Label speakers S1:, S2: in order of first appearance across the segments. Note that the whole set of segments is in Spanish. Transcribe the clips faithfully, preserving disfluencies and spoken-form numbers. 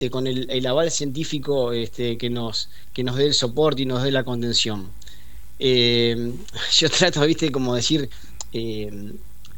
S1: con el, el aval científico este, que nos, que nos dé el soporte y nos dé la contención. Eh, yo trato, viste, como decir, eh,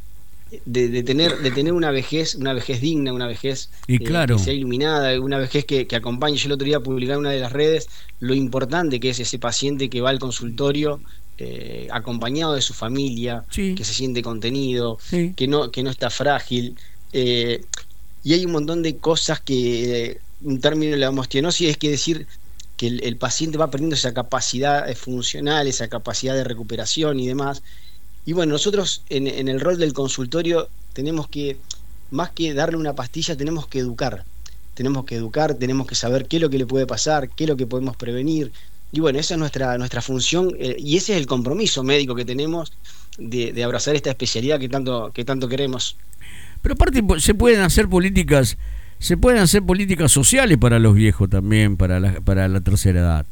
S1: de, de tener, de tener una vejez, una vejez digna, una vejez
S2: Y
S1: eh, que
S2: claro,
S1: sea iluminada, una vejez que, que acompañe. Yo el otro día publicé en una de las redes lo importante que es ese paciente que va al consultorio eh, acompañado de su familia,
S2: sí,
S1: que se siente contenido,
S2: sí.
S1: que no, que no está frágil. Eh, y hay un montón de cosas que, eh, un término de la osteoporosis es que decir que el, el paciente va perdiendo esa capacidad eh, funcional, esa capacidad de recuperación y demás. Y bueno, nosotros en, en el rol del consultorio tenemos que, más que darle una pastilla, tenemos que educar. Tenemos que educar, tenemos que saber qué es lo que le puede pasar, qué es lo que podemos prevenir. Y bueno, esa es nuestra, nuestra función eh, y ese es el compromiso médico que tenemos de, de abrazar esta especialidad que tanto, que tanto queremos.
S2: Pero aparte po- se pueden hacer políticas, se pueden hacer políticas sociales para los viejos también, para la, para la tercera edad.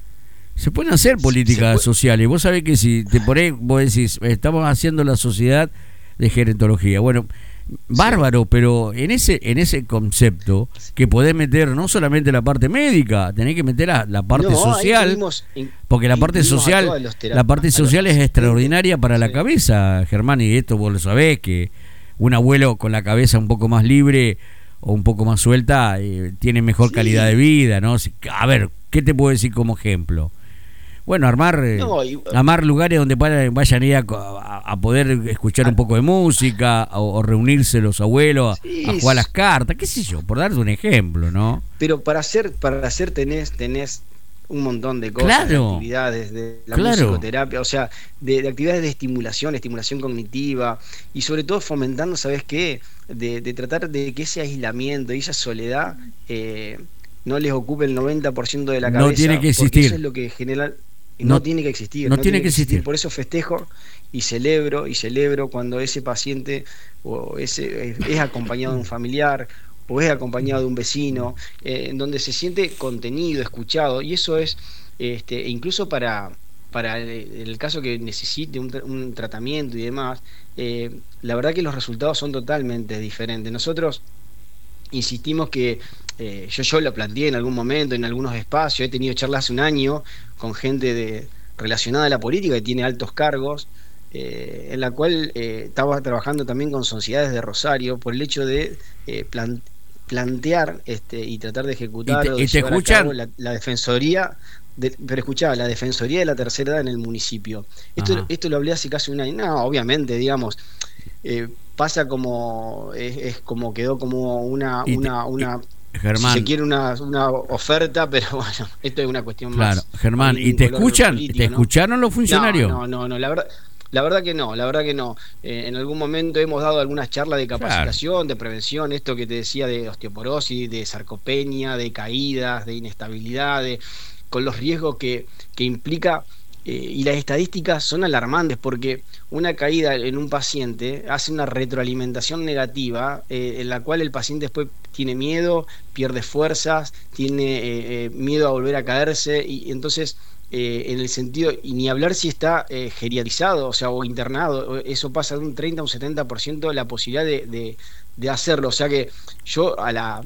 S2: Se pueden hacer
S1: Se, se
S2: políticas
S1: puede,
S2: sociales. Vos sabés que si te ponés, vos decís, estamos haciendo la sociedad de gerontología. Bueno,
S1: sí,
S2: bárbaro, pero en ese en ese concepto que podés meter no solamente la parte médica, tenés que meter la, la parte
S1: no, ahí
S2: social,
S1: incluimos, in-
S2: porque la parte
S1: incluimos a
S2: social,
S1: todos los
S2: la
S1: tera-
S2: parte
S1: a los
S2: social es
S1: asistentes.
S2: extraordinaria para la
S1: Sí.
S2: cabeza, Germán, y esto vos lo sabés, que un abuelo con la cabeza un poco más libre o un poco más suelta eh, tiene mejor calidad de
S1: Sí,
S2: vida, ¿no? Si- A ver, ¿qué te puedo decir como ejemplo? Bueno, armar eh,
S1: no, y,
S2: armar lugares donde para- vayan a ir a, a- a poder escuchar
S1: a-
S2: un poco de música o, o reunirse los abuelos a, a
S1: sí,
S2: jugar las cartas, qué sé yo, por darte un ejemplo, ¿no?
S1: pero para hacer, para hacer tenés, tenés un montón de cosas, de
S2: Claro,
S1: actividades, de la
S2: claro.
S1: musicoterapia, o sea, de, de actividades de estimulación, estimulación cognitiva, y sobre todo fomentando, ¿sabes qué? De, de tratar de que ese aislamiento y esa soledad eh, no les ocupe el noventa por ciento de la
S2: No tiene
S1: cabeza,
S2: que
S1: porque eso es
S2: existir.
S1: lo que genera,
S2: No,
S1: no tiene que existir,
S2: no
S1: no
S2: tiene
S1: tiene
S2: que
S1: que existir,
S2: existir.
S1: por eso festejo y celebro, y celebro cuando ese paciente o ese es, es acompañado de un familiar o es acompañado de un vecino, eh, en donde se siente contenido, escuchado, y eso es, este, incluso para, para el, el caso que necesite un, un tratamiento y demás, eh, la verdad que los resultados son totalmente diferentes. Nosotros insistimos que eh, yo, yo lo planteé en algún momento, en algunos espacios, he tenido charlas hace un año con gente de, relacionada a la política que tiene altos cargos, eh, en la cual eh, estaba trabajando también con sociedades de Rosario por el hecho de eh, plan, plantear este, y tratar de
S2: ¿Y
S1: ejecutar
S2: te,
S1: o de
S2: y te
S1: llevar a cabo
S2: escuchan?
S1: la, la defensoría. De, pero escuchaba, la Defensoría de la Tercera Edad en el municipio. Esto,
S2: Ajá.
S1: esto lo hablé hace casi un año. No, obviamente, digamos, eh, pasa como es, es, como quedó como una
S2: Y te,
S1: una
S2: y,
S1: una si se
S2: Germán,
S1: quiere una, una oferta, pero bueno, esto es una cuestión
S2: claro,
S1: más más
S2: Germán,
S1: bien de
S2: ¿y
S1: un
S2: te
S1: color
S2: escuchan? ¿Te
S1: político, ¿no?
S2: escucharon los
S1: No,
S2: funcionarios?
S1: no, no, no, la verdad la verdad que no, la verdad que no. Eh, en algún momento hemos dado algunas charlas de
S2: Claro.
S1: capacitación, de prevención, esto que te decía de osteoporosis, de sarcopenia, de caídas, de inestabilidad, de, con los riesgos que, que implica, eh, y las estadísticas son alarmantes porque una caída en un paciente hace una retroalimentación negativa eh, en la cual el paciente después tiene miedo, pierde fuerzas, tiene eh, eh, miedo a volver a caerse y entonces eh, en el sentido, y ni hablar si está eh, geriatrizado, o sea, o internado, eso pasa de un treinta a un setenta por ciento la posibilidad de, de, de hacerlo, o sea que yo a la...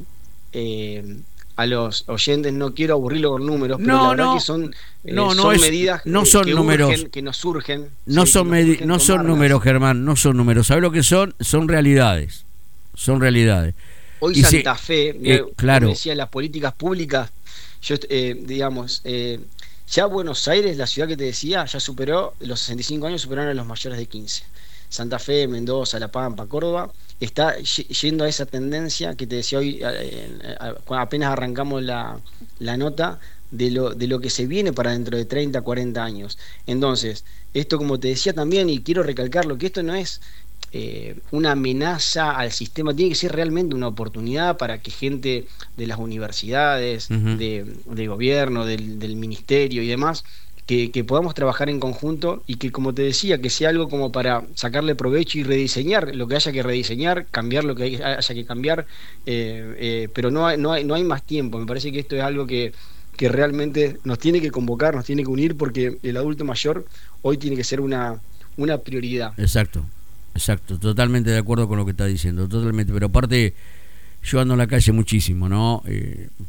S1: Eh, a los oyentes no quiero aburrirlo con números, pero la
S2: No,
S1: verdad que
S2: no,
S1: son, eh,
S2: no, no
S1: son
S2: es,
S1: medidas
S2: no
S1: eh,
S2: son
S1: que
S2: números,
S1: urgen, que nos surgen,
S2: no
S1: sí, que
S2: son
S1: nos
S2: medi-
S1: urgen
S2: no son números,
S1: tomarlas.
S2: Germán, no son números. ¿Sabes lo que son? Son realidades, son realidades.
S1: Hoy
S2: Y sí,
S1: Santa Fe,
S2: eh,
S1: mirá, vos me
S2: claro,
S1: decías las políticas públicas, yo eh, digamos, eh, ya Buenos Aires, la ciudad que te decía, ya superó, los sesenta y cinco años superaron a los mayores de quince. Santa Fe, Mendoza, La Pampa, Córdoba, está yendo a esa tendencia que te decía hoy, eh, apenas arrancamos la, la nota, de lo, de lo que se viene para dentro de treinta, cuarenta años. Entonces, esto como te decía también, y quiero recalcarlo, que esto no es eh, una amenaza al sistema, tiene que ser realmente una oportunidad para que gente de las universidades,
S2: ujú.
S1: de, de gobierno, del, del ministerio y demás, que, que podamos trabajar en conjunto y que, como te decía, que sea algo como para sacarle provecho y rediseñar lo que haya que rediseñar, cambiar lo que haya que cambiar, eh, eh, pero no hay, no, hay, no hay más tiempo. Me parece que esto es algo que, que realmente nos tiene que convocar, nos tiene que unir, porque el adulto mayor hoy tiene que ser una, una prioridad.
S2: Exacto, exacto, totalmente de acuerdo con lo que está diciendo, totalmente, pero aparte yo ando en la calle muchísimo, ¿no? Eh,